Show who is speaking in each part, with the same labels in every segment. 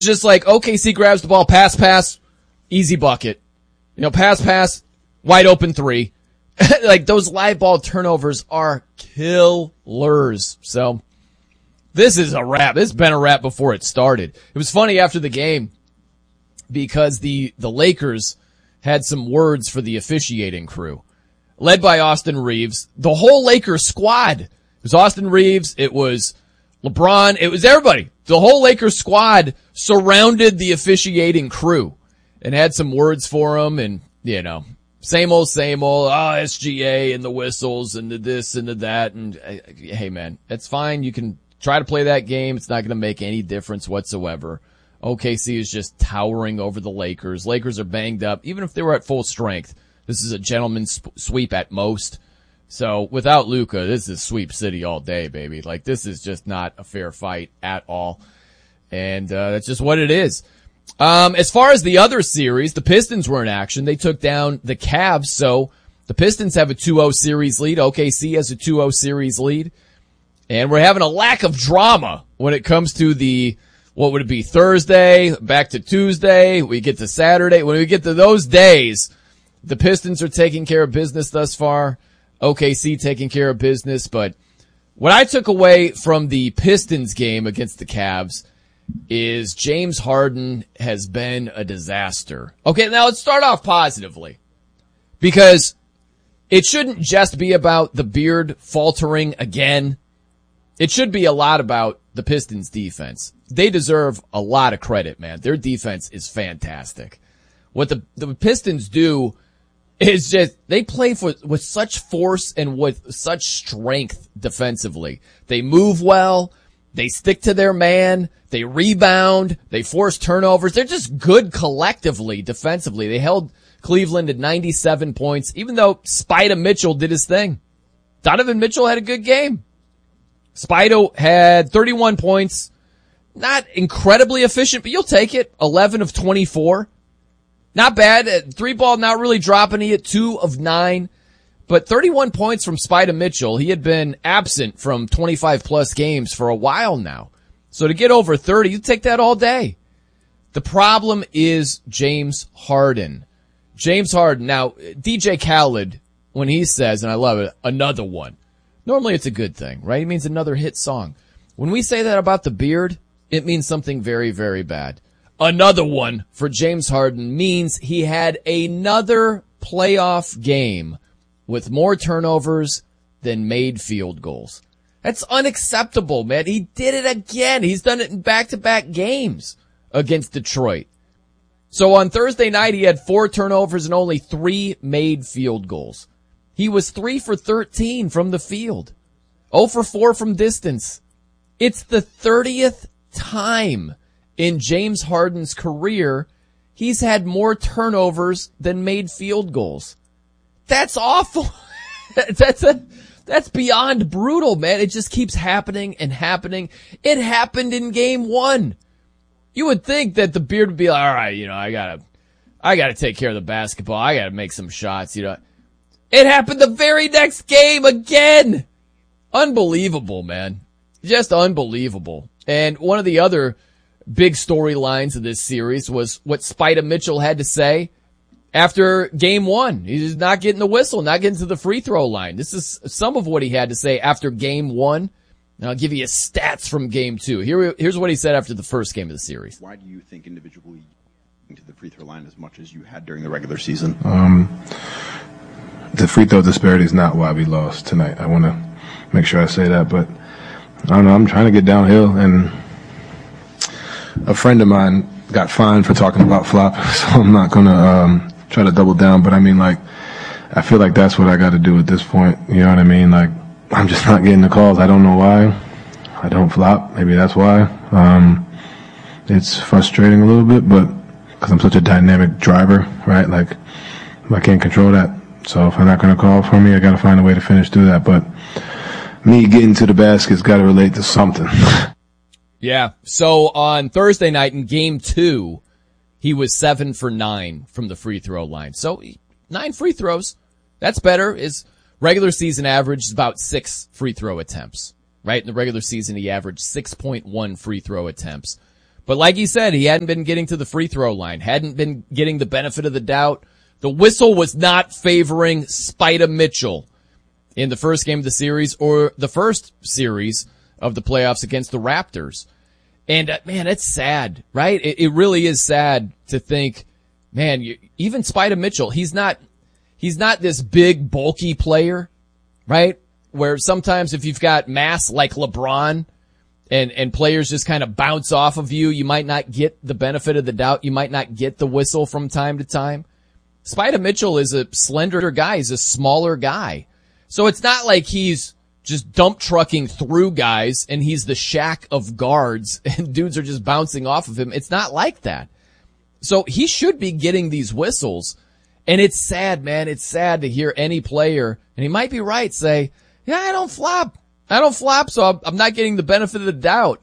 Speaker 1: just like OKC grabs the ball, pass, easy bucket. Pass, wide open three. Like those live ball turnovers are killers. So this is a wrap. This has been a wrap before it started. It was funny after the game because the Lakers had some words for the officiating crew, led by Austin Reeves. The whole Lakers squad. It was Austin Reeves. It was LeBron. It was everybody. The whole Lakers squad surrounded the officiating crew and had some words for them. And, same old, SGA and the whistles and the this and the that. And hey, man, that's fine. You can try to play that game. It's not going to make any difference whatsoever. OKC is just towering over the Lakers. Lakers are banged up. Even if they were at full strength, this is a gentleman's sweep at most. So without Luka, this is sweep city all day, baby. Like this is just not a fair fight at all. And that's just what it is. As far as the other series, the Pistons were in action. They took down the Cavs. So the Pistons have a 2-0 series lead. OKC has a 2-0 series lead. And we're having a lack of drama when it comes to what would it be, Thursday, back to Tuesday, we get to Saturday. When we get to those days, the Pistons are taking care of business thus far. OKC taking care of business. But what I took away from the Pistons game against the Cavs is James Harden has been a disaster. Okay, now let's start off positively. Because it shouldn't just be about the beard faltering again. It should be a lot about the Pistons defense. They deserve a lot of credit, man. Their defense is fantastic. What the Pistons do is just, they play with such force and with such strength defensively. They move well. They stick to their man. They rebound. They force turnovers. They're just good collectively defensively. They held Cleveland at 97 points, even though Spida Mitchell did his thing. Donovan Mitchell had a good game. Spida had 31 points. Not incredibly efficient, but you'll take it. 11 of 24. Not bad. Three ball not really dropping. He hit 2 of 9. But 31 points from Spida Mitchell. He had been absent from 25 plus games for a while now. So to get over 30, you take that all day. The problem is James Harden. James Harden. Now, DJ Khaled, when he says, and I love it, another one. Normally it's a good thing, right? It means another hit song. When we say that about the beard, it means something very, very bad. Another one for James Harden means he had another playoff game with more turnovers than made field goals. That's unacceptable, man. He did it again. He's done it in back-to-back games against Detroit. So on Thursday night, he had 4 turnovers and only 3 made field goals. He was 3 for 13 from the field. 0 for 4 from distance. It's the 30th time in James Harden's career he's had more turnovers than made field goals. That's awful. That's beyond brutal, man. It just keeps happening and happening. It happened in game 1. You would think that the beard would be like, all right, I gotta take care of the basketball. I gotta make some shots, It happened the very next game again. Unbelievable, man. Just unbelievable. And one of the other big storylines of this series was what Spida Mitchell had to say after game 1. He's not getting the whistle, not getting to the free throw line. This is some of what he had to say after game 1. And I'll give you stats from game 2. Here's what he said after the first game of the series.
Speaker 2: Why do you think individually to the free throw line as much as you had during the regular season?
Speaker 3: The free throw disparity is not why we lost tonight. I want to make sure I say that, but I don't know. I'm trying to get downhill, and a friend of mine got fined for talking about flop, so I'm not going to try to double down. But I mean, I feel like that's what I got to do at this point. You know what I mean? I'm just not getting the calls. I don't know why. I don't flop. Maybe that's why. It's frustrating a little bit, but because I'm such a dynamic driver, right? I can't control that. So if I'm not going to call for me, I got to find a way to finish through that. But me getting to the basket's got to relate to something.
Speaker 1: Yeah. So on Thursday night in game 2, he was 7 for 9 from the free throw line. So 9 free throws. That's better. His regular season average is about 6 free throw attempts, right? In the regular season, he averaged 6.1 free throw attempts. But like he said, he hadn't been getting to the free throw line, hadn't been getting the benefit of the doubt. The whistle was not favoring Spida Mitchell in the first game of the series or the first series of the playoffs against the Raptors. And man, it's sad, right? It really is sad to think, man, even Spida Mitchell, he's not this big, bulky player, right? Where sometimes if you've got mass like LeBron and players just kind of bounce off of you, you might not get the benefit of the doubt. You might not get the whistle from time to time. Spida Mitchell is a slender guy. He's a smaller guy. So it's not like he's just dump trucking through guys and he's the Shaq of guards and dudes are just bouncing off of him. It's not like that. So he should be getting these whistles. And it's sad, man. It's sad to hear any player, and he might be right, say, yeah, I don't flop, so I'm not getting the benefit of the doubt.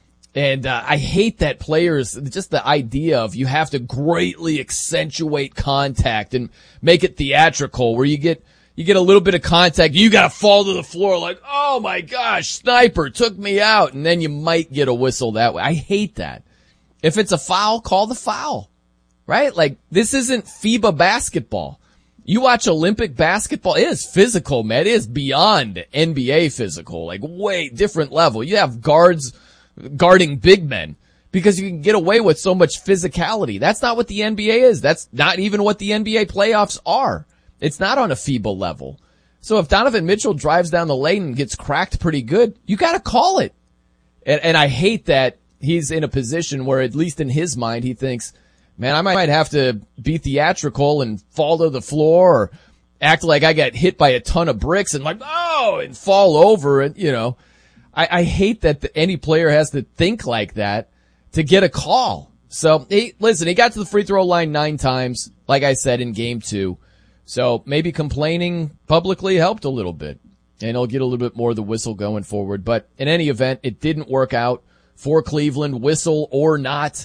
Speaker 1: And I hate that players, just the idea of you have to greatly accentuate contact and make it theatrical, where you get a little bit of contact, you gotta fall to the floor like, oh my gosh, sniper took me out, and then you might get a whistle that way. I hate that. If it's a foul, call the foul. Right? Like, this isn't FIBA basketball. You watch Olympic basketball, it is physical, man. It is beyond NBA physical, like way different level. You have guards guarding big men because you can get away with so much physicality. That's not what the NBA is. That's not even what the NBA playoffs are. It's not on a FIBA level. So if Donovan Mitchell drives down the lane and gets cracked pretty good, you gotta call it. And I hate that he's in a position where, at least in his mind, he thinks, man, I might have to be theatrical and fall to the floor or act like I got hit by a ton of bricks and like, oh, and fall over. And, you know, I hate that any player has to think like that to get a call. So, he got to the free throw line 9 times, like I said, in game 2. So maybe complaining publicly helped a little bit, and he'll get a little bit more of the whistle going forward. But in any event, it didn't work out for Cleveland, whistle or not,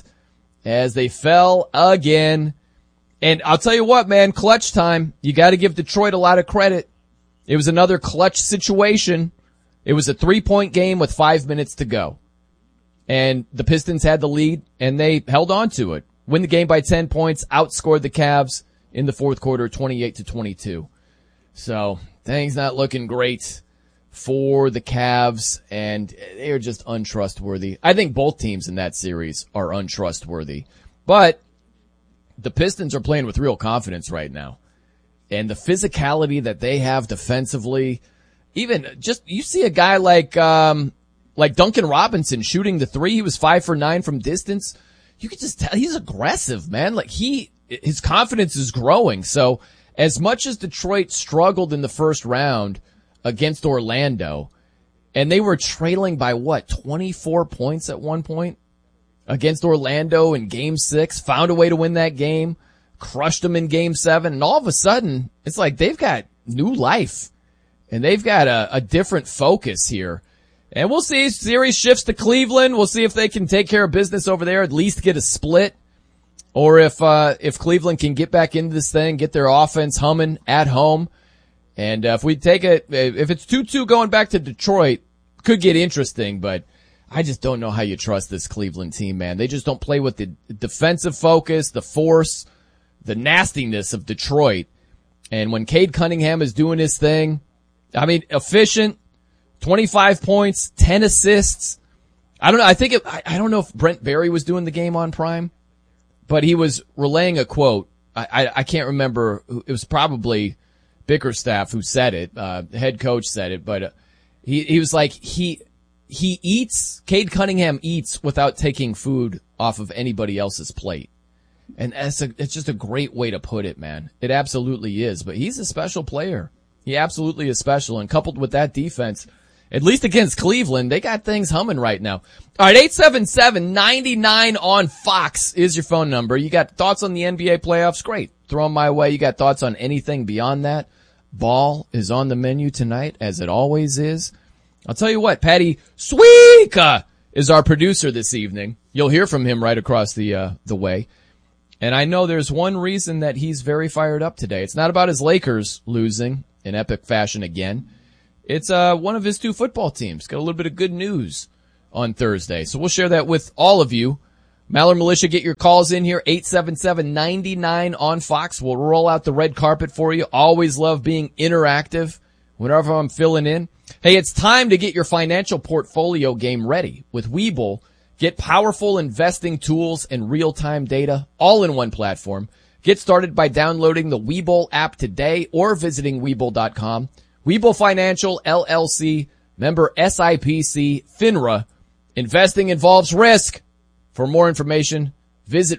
Speaker 1: as they fell again. And I'll tell you what, man, clutch time. You got to give Detroit a lot of credit. It was another clutch situation. It was a 3-point game with 5 minutes to go. And the Pistons had the lead, and they held on to it. Win the game by 10 points, outscored the Cavs in the fourth quarter, 28-22. So things not looking great for the Cavs, and they're just untrustworthy. I think both teams in that series are untrustworthy. But the Pistons are playing with real confidence right now. And the physicality that they have defensively, even just, you see a guy like Duncan Robinson shooting the 3. He was 5 for 9 from distance. You could just tell he's aggressive, man. Like his confidence is growing. So as much as Detroit struggled in the first round against Orlando, and they were trailing by 24 points at one point against Orlando in game 6, found a way to win that game, crushed them in game 7, and all of a sudden it's like they've got new life and they've got a different focus here. And we'll see. Series shifts to Cleveland. We'll see if they can take care of business over there, at least get a split, or if Cleveland can get back into this thing, get their offense humming at home. And if we take it, if it's 2-2 going back to Detroit, could get interesting, but I just don't know how you trust this Cleveland team, man. They just don't play with the defensive focus, the force, the nastiness of Detroit. And when Cade Cunningham is doing his thing, I mean, efficient, 25 points, 10 assists. I don't know. I don't know if Brent Barry was doing the game on Prime, but he was relaying a quote. I can't remember. It was probably Bickerstaff who said it. The head coach said it, but he was like, he eats, Cade Cunningham eats without taking food off of anybody else's plate. And it's just a great way to put it, man. It absolutely is. But he's a special player. He absolutely is special. And coupled with that defense, at least against Cleveland, they got things humming right now. All right, 877-99 on Fox is your phone number. You got thoughts on the NBA playoffs? Great. Throw them my way. You got thoughts on anything beyond that? Ball is on the menu tonight, as it always is. I'll tell you what, Patty Sweeka is our producer this evening. You'll hear from him right across the way. And I know there's one reason that he's very fired up today. It's not about his Lakers losing in epic fashion again. It's one of his 2 football teams. Got a little bit of good news on Thursday. So we'll share that with all of you Maller Militia, get your calls in here, 877-99 on Fox. We'll roll out the red carpet for you. Always love being interactive whenever I'm filling in. Hey, it's time to get your financial portfolio game ready. With Webull, get powerful investing tools and real-time data all in one platform. Get started by downloading the Webull app today or visiting Webull.com. Webull Financial, LLC, member SIPC, FINRA. Investing involves risk. For more information, visit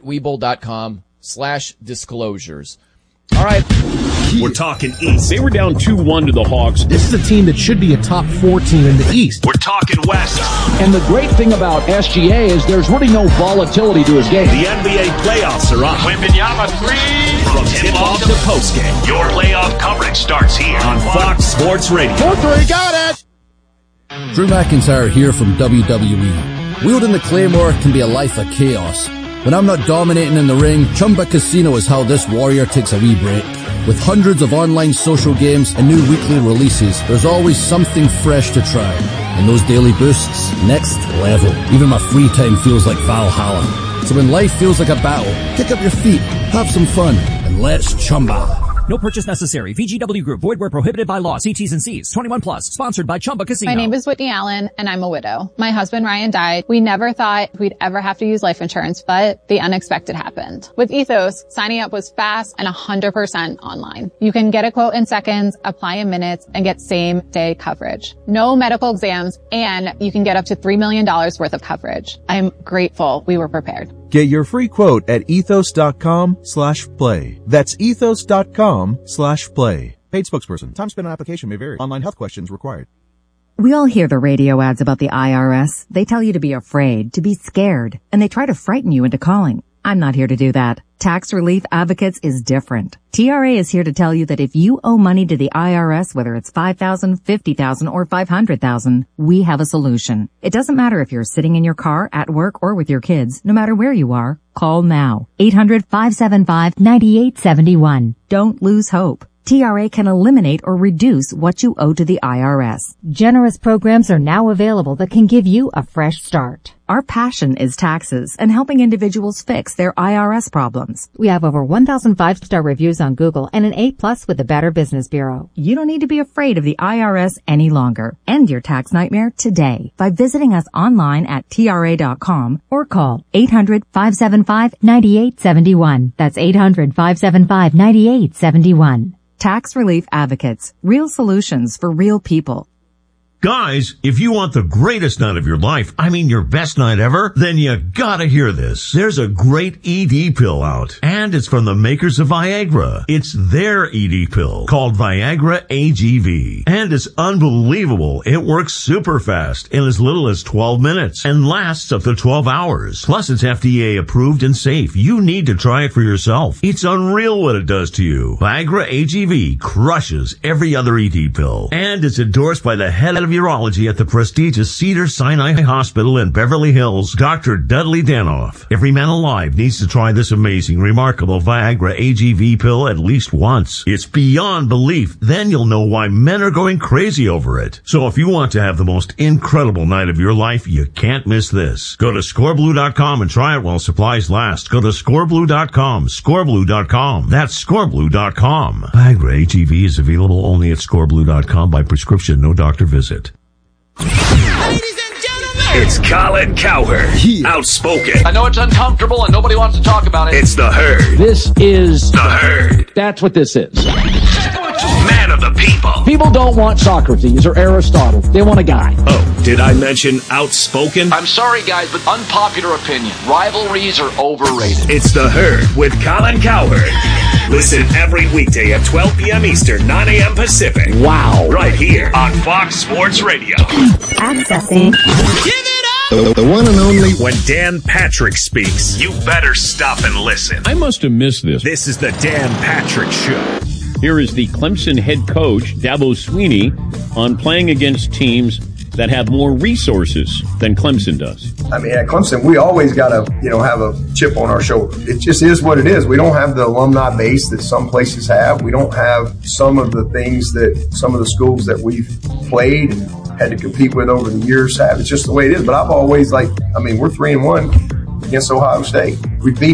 Speaker 1: Webull.com/disclosures. All right.
Speaker 4: We're talking East.
Speaker 5: They were down 2-1 to the Hawks.
Speaker 6: This is a team that should be a top 4 team in the East.
Speaker 4: We're talking West.
Speaker 5: And the great thing about SGA is there's really no volatility to his game.
Speaker 4: The NBA playoffs are on.
Speaker 7: Wembanyama 3.
Speaker 4: From tip-off to postgame, your playoff coverage starts here on Fox Sports Radio.
Speaker 6: 4-3, got it!
Speaker 8: Drew McIntyre here from WWE. Wielding the Claymore can be a life of chaos. When I'm not dominating in the ring, Chumba Casino is how this warrior takes a wee break. With hundreds of online social games and new weekly releases, there's always something fresh to try. And those daily boosts, next level. Even my free time feels like Valhalla. So when life feels like a battle, kick up your feet, have some fun, and let's Chumba.
Speaker 9: No purchase necessary. VGW Group. Void where prohibited by law. See T's and C's. 21 plus. Sponsored by Chumba Casino.
Speaker 10: My name is Whitney Allen, and I'm a widow. My husband, Ryan, died. We never thought we'd ever have to use life insurance, but the unexpected happened. With Ethos, signing up was fast and 100% online. You can get a quote in seconds, apply in minutes, and get same-day coverage. No medical exams, and you can get up to $3 million worth of coverage. I'm grateful we were prepared.
Speaker 11: Get your free quote at ethos.com/play. That's ethos.com/play. Paid spokesperson. Time spent on application may vary. Online health questions required.
Speaker 12: We all hear the radio ads about the IRS. They tell you to be afraid, to be scared, and they try to frighten you into calling. I'm not here to do that. Tax Relief Advocates is different. TRA is here to tell you that if you owe money to the IRS, whether it's $5,000, $50,000, or $500,000, we have a solution. It doesn't matter if you're sitting in your car, at work, or with your kids. No matter where you are, call now. 800-575-9871. Don't lose hope. TRA can eliminate or reduce what you owe to the IRS.
Speaker 13: Generous programs are now available that can give you a fresh start.
Speaker 12: Our passion is taxes and helping individuals fix their IRS problems.
Speaker 13: We have over 1,000 5-star reviews on Google and an A+ with the Better Business Bureau.
Speaker 12: You don't need to be afraid of the IRS any longer. End your tax nightmare today by visiting us online at TRA.com or call 800-575-9871. That's 800-575-9871. Tax Relief Advocates. Real solutions for real people.
Speaker 14: Guys, if you want the greatest night of your life, I mean your best night ever, then you gotta hear this. There's a great ED pill out, and it's from the makers of Viagra. It's their ED pill called Viagra AGV, and it's unbelievable. It works super fast in as little as 12 minutes and lasts up to 12 hours. Plus, it's FDA approved and safe. You need to try it for yourself. It's unreal what it does to you. Viagra AGV crushes every other ED pill, and it's endorsed by the head of urology at the prestigious Cedars-Sinai Hospital in Beverly Hills, Dr. Dudley Danoff. Every man alive needs to try this amazing, remarkable Viagra AGV pill at least once. It's beyond belief. Then you'll know why men are going crazy over it. So if you want to have the most incredible night of your life, you can't miss this. Go to scoreblue.com and try it while supplies last. Go to scoreblue.com, scoreblue.com. That's scoreblue.com. Viagra AGV is available only at scoreblue.com by prescription, no doctor visit.
Speaker 4: Ladies and gentlemen, it's Colin Cowherd. Outspoken.
Speaker 7: I know it's uncomfortable and nobody wants to talk about it.
Speaker 4: It's the Herd.
Speaker 5: This is
Speaker 4: the Herd.
Speaker 5: That's what this is.
Speaker 4: Man of the people.
Speaker 5: People don't want Socrates or Aristotle. They want a guy.
Speaker 4: Oh, did I mention outspoken?
Speaker 7: I'm sorry, guys, but unpopular opinion. Rivalries are overrated.
Speaker 4: It's the Herd with Colin Cowherd. Listen every weekday at 12 p.m. Eastern, 9 a.m. Pacific.
Speaker 5: Wow.
Speaker 4: Right here on Fox Sports Radio.
Speaker 13: Accessing.
Speaker 4: Give it up!
Speaker 15: The one and only.
Speaker 4: When Dan Patrick speaks, you better stop and listen.
Speaker 5: I must have missed this.
Speaker 4: This is the Dan Patrick Show.
Speaker 5: Here is the Clemson head coach, Dabo Swinney, on playing against teams that have more resources than Clemson does.
Speaker 16: I mean, at Clemson, we always got to, have a chip on our shoulder. It just is what it is. We don't have the alumni base that some places have. We don't have some of the things that some of the schools that we've played and had to compete with over the years have. It's just the way it is. But I've always we're 3-1. against Ohio State. We beat